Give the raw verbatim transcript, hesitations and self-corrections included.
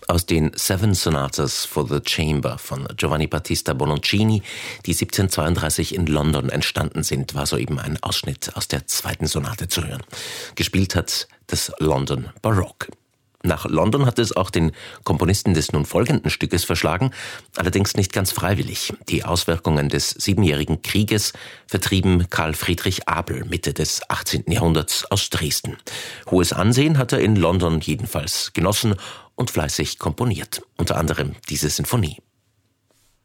aus den Seven Sonatas for the Chamber von Giovanni Battista Bononcini, die siebzehnhundertzweiunddreißig in London entstanden sind, war soeben ein Ausschnitt aus der zweiten Sonate zu hören. Gespielt hat das London Baroque. Nach London hat es auch den Komponisten des nun folgenden Stückes verschlagen, allerdings nicht ganz freiwillig. Die Auswirkungen des Siebenjährigen Krieges vertrieben Karl Friedrich Abel Mitte des achtzehnten Jahrhunderts aus Dresden. Hohes Ansehen hat er in London jedenfalls genossen und fleißig komponiert, unter anderem diese Sinfonie.